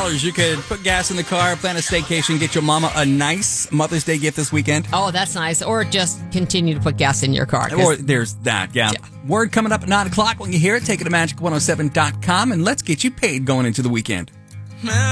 $1,000. You could put gas in the car, plan a staycation, get your mama a nice Mother's Day gift this weekend. Oh, that's nice. Or just continue to put gas in your car. Or there's that, yeah. Word coming up at 9 o'clock. When you hear it, take it to magic107.com and let's get you paid going into the weekend.